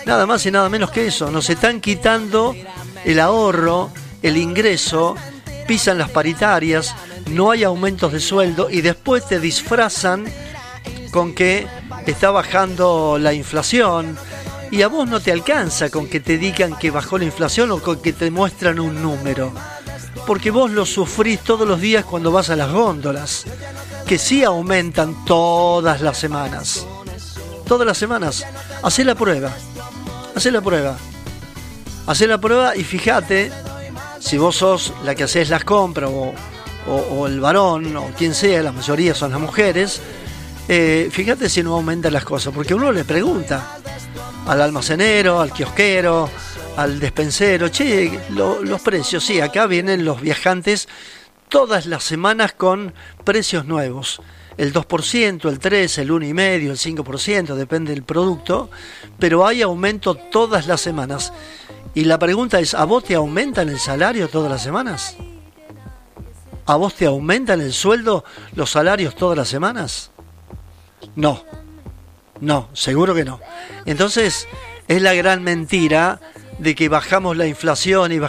Nada más y nada menos que eso. Nos están quitando el ahorro, el ingreso, pisan las paritarias, no hay aumentos de sueldo y después te disfrazan con que está bajando la inflación. Y a vos no te alcanza con que te digan que bajó la inflación o con que te muestran un número. Porque vos lo sufrís todos los días cuando vas a las góndolas, que sí aumentan todas las semanas. Todas las semanas. Hacé la prueba. Hacé la prueba. Hacé la prueba y fíjate, si vos sos la que hacés las compras o el varón o quien sea, la mayoría son las mujeres, fíjate si no aumentan las cosas. Porque uno le pregunta al almacenero, al kiosquero, al despensero, che, los precios, sí, acá vienen los viajantes todas las semanas con precios nuevos, el 2%, el 3%, el 1,5%, el 5%, depende del producto, pero hay aumento todas las semanas. Y la pregunta es, ¿a vos te aumentan el salario todas las semanas? ¿A vos te aumentan el sueldo, los salarios todas las semanas? No. No, seguro que no. Entonces, es la gran mentira de que bajamos la inflación y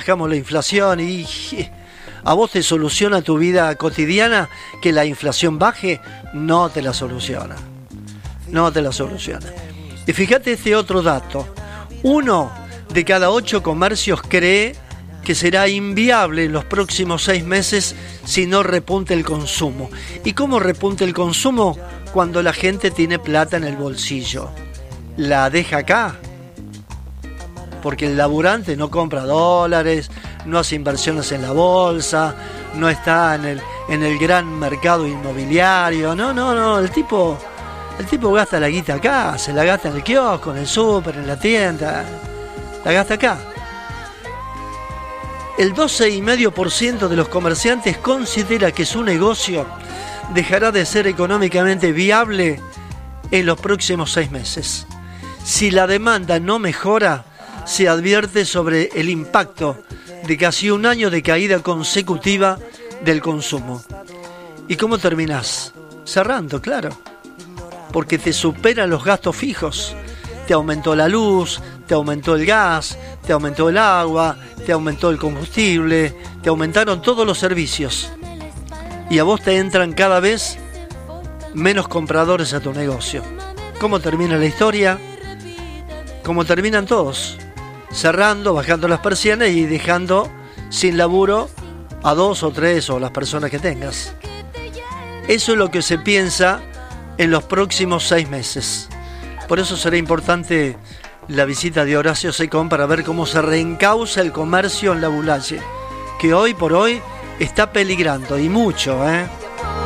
¿a vos te soluciona tu vida cotidiana que la inflación baje? No te la soluciona. No te la soluciona. Y fíjate este otro dato. 1 de cada 8 comercios cree que será inviable en los próximos 6 meses si no repunte el consumo. ¿Y cómo repunte el consumo? Cuando la gente tiene plata en el bolsillo. La deja acá. Porque el laburante no compra dólares, no hace inversiones en la bolsa, no está en el gran mercado inmobiliario. No, el tipo gasta la guita acá, se la gasta en el kiosco, en el súper, en la tienda. La gasta acá. El 12,5% de los comerciantes considera que su negocio dejará de ser económicamente viable en los próximos 6 meses. Si la demanda no mejora, se advierte sobre el impacto de casi un año de caída consecutiva del consumo. ¿Y cómo terminás? Cerrando, claro. Porque te superan los gastos fijos. Te aumentó la luz, te aumentó el gas, te aumentó el agua, te aumentó el combustible, te aumentaron todos los servicios. Y a vos te entran cada vez menos compradores a tu negocio. ¿Cómo termina la historia? Como terminan todos, cerrando, bajando las persianas y dejando sin laburo a 2 o 3 o las personas que tengas. Eso es lo que se piensa en los próximos 6 meses. Por eso será importante la visita de Horacio Secón para ver cómo se reencausa el comercio en la Boulaye, que hoy por hoy está peligrando y mucho,